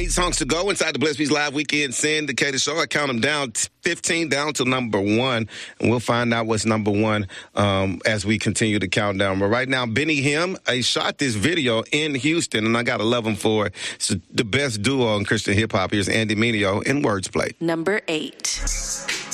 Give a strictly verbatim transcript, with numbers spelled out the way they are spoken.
Eight songs to go inside the Bless Beats Live Weekend Syndicated Show. I count them down, fifteen down to number one, and we'll find out what's number one um, as we continue to count down. But right now, Benny Him, I shot this video in Houston, and I got to love him for it. It's the best duo in Christian hip-hop. Here's Andy Mineo in Words Play. Number eight.